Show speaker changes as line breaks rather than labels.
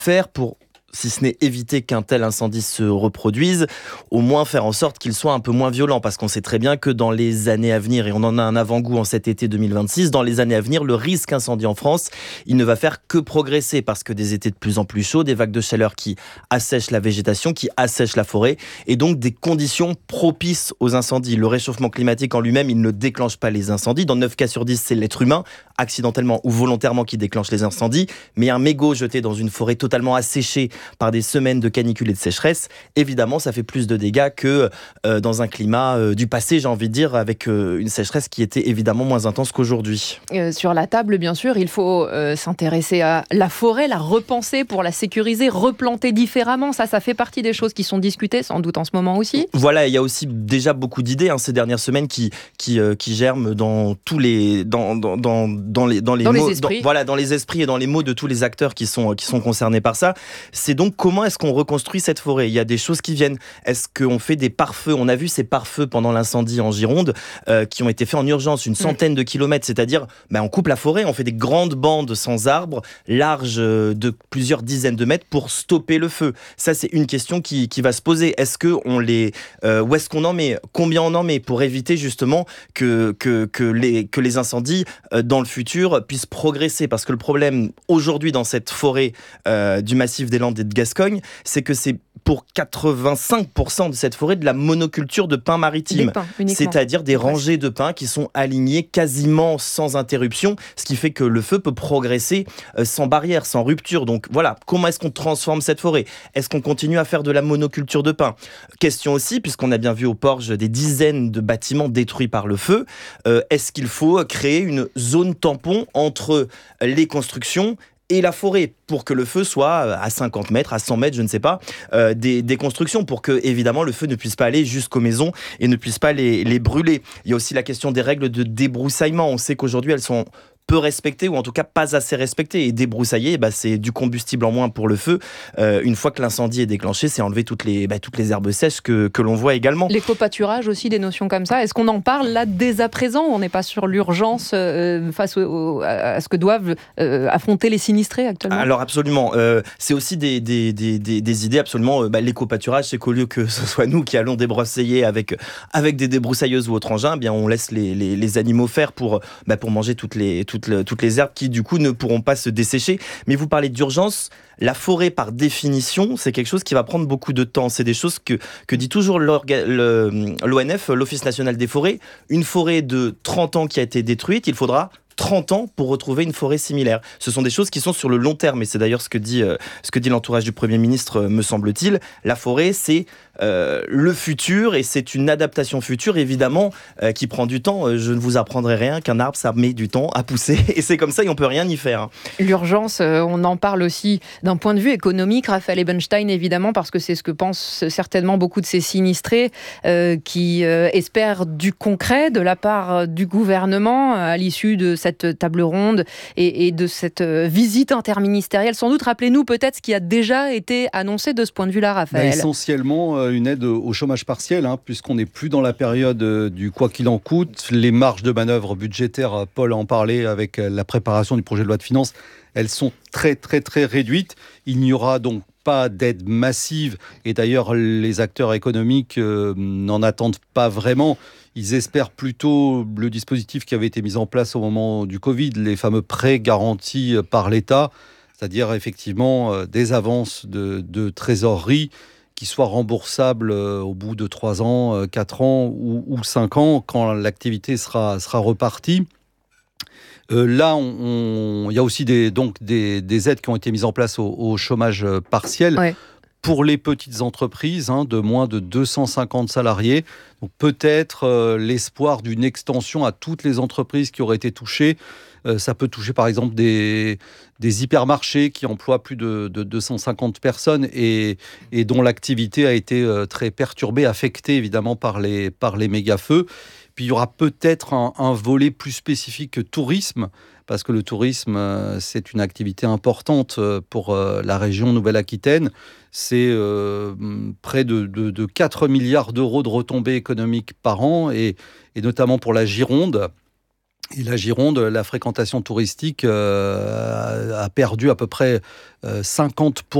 faire pour, si ce n'est éviter qu'un tel incendie se reproduise, au moins faire en sorte qu'il soit un peu moins violent, parce qu'on sait très bien que dans les années à venir, et on en a un avant-goût en cet été 2026, dans les années à venir, le risque incendie en France, il ne va faire que progresser, parce que des étés de plus en plus chauds, des vagues de chaleur qui assèchent la végétation, qui assèchent la forêt, et donc des conditions propices aux incendies. Le réchauffement climatique en lui-même, il ne déclenche pas les incendies. Dans 9 cas sur 10, c'est l'être humain, accidentellement ou volontairement, qui déclenche les incendies, mais un mégot jeté dans une forêt totalement asséchée par des semaines de canicule et de sécheresse, évidemment, ça fait plus de dégâts que dans un climat du passé, j'ai envie de dire, avec une sécheresse qui était évidemment moins intense qu'aujourd'hui.
Sur la table, bien sûr, il faut s'intéresser à la forêt, la repenser pour la sécuriser, replanter différemment. Ça fait partie des choses qui sont discutées, sans doute en ce moment aussi.
Voilà, il y a aussi déjà beaucoup d'idées ces dernières semaines qui germent dans tous les dans les mots,
esprits.
Dans les esprits et dans les mots de tous les acteurs qui sont concernés par ça. C'est donc comment est-ce qu'on reconstruit cette forêt ? Il y a des choses qui viennent. Est-ce qu'on fait des pare-feux ? On a vu ces pare-feux pendant l'incendie en Gironde qui ont été faits en urgence, une centaine de kilomètres. C'est-à-dire, on coupe la forêt, on fait des grandes bandes sans arbres, larges de plusieurs dizaines de mètres pour stopper le feu. Ça, c'est une question qui va se poser. Est-ce que où est-ce qu'on en met ? Combien on en met pour éviter justement que les incendies dans le futur puissent progresser ? Parce que le problème aujourd'hui dans cette forêt du massif des Landes et de Gascogne, c'est que c'est pour 85% de cette forêt de la monoculture de pins maritimes. C'est-à-dire des rangées de pins qui sont alignés quasiment sans interruption, ce qui fait que le feu peut progresser sans barrière, sans rupture. Donc voilà, comment est-ce qu'on transforme cette forêt ? Est-ce qu'on continue à faire de la monoculture de pins ? Question aussi, puisqu'on a bien vu au Porge des dizaines de bâtiments détruits par le feu, est-ce qu'il faut créer une zone tampon entre les constructions et la forêt, pour que le feu soit à 50 mètres, à 100 mètres, je ne sais pas, des constructions, pour que, évidemment, le feu ne puisse pas aller jusqu'aux maisons et ne puisse pas les brûler. Il y a aussi la question des règles de débroussaillement. On sait qu'aujourd'hui, elles sont peu respectées, ou en tout cas pas assez respectées. Et débroussailler, c'est du combustible en moins pour le feu. Une fois que l'incendie est déclenché, c'est enlever toutes les herbes sèches que l'on voit également.
L'éco-pâturage aussi, des notions comme ça. Est-ce qu'on en parle là dès à présent, ou on n'est pas sur l'urgence face à ce que doivent affronter les sinistrés actuellement ?
Alors absolument. C'est aussi des idées absolument. L'éco-pâturage, c'est qu'au lieu que ce soit nous qui allons débroussailler avec des débroussailleuses ou autres engins, on laisse les animaux faire pour manger toutes les herbes qui du coup ne pourront pas se dessécher. Mais vous parlez d'urgence, la forêt par définition, c'est quelque chose qui va prendre beaucoup de temps. C'est des choses que dit toujours l'ONF, l'Office national des forêts. Une forêt de 30 ans qui a été détruite, il faudra 30 ans pour retrouver une forêt similaire. Ce sont des choses qui sont sur le long terme, et c'est d'ailleurs ce que dit l'entourage du Premier ministre, me semble-t-il. La forêt, c'est le futur, et c'est une adaptation future, évidemment, qui prend du temps. Je ne vous apprendrai rien qu'un arbre, ça met du temps à pousser, et c'est comme ça, et on peut rien y faire.
L'urgence, on en parle aussi d'un point de vue économique, Raphaël Ebenstein, évidemment, parce que c'est ce que pensent certainement beaucoup de ces sinistrés qui espèrent du concret de la part du gouvernement à l'issue de cette table ronde et de cette visite interministérielle. Sans doute, rappelez-nous peut-être ce qui a déjà été annoncé de ce point de vue-là, Raphaël.
Essentiellement, une aide au chômage partiel, puisqu'on n'est plus dans la période du quoi qu'il en coûte. Les marges de manœuvre budgétaires, Paul en parlait avec la préparation du projet de loi de finances, elles sont très très très réduites. Il n'y aura donc pas d'aide massive, et d'ailleurs les acteurs économiques n'en attendent pas vraiment. Ils espèrent plutôt le dispositif qui avait été mis en place au moment du Covid, les fameux prêts garantis par l'État, c'est-à-dire effectivement des avances de trésorerie qui soient remboursables au bout de 3 ans, 4 ans ou 5 ans, quand l'activité sera repartie. Là, il y a aussi des aides qui ont été mises en place au chômage partiel.
Ouais.
Pour les petites entreprises de moins de 250 salariés. Donc peut-être l'espoir d'une extension à toutes les entreprises qui auraient été touchées. Ça peut toucher par exemple des hypermarchés qui emploient plus de 250 personnes et dont l'activité a été très perturbée, affectée évidemment par les méga-feux. Puis il y aura peut-être un volet plus spécifique que tourisme, parce que le tourisme, c'est une activité importante pour la région Nouvelle-Aquitaine. C'est près de 4 milliards d'euros de retombées économiques par an, et notamment pour la Gironde. Et la Gironde, la fréquentation touristique a perdu à peu près 50%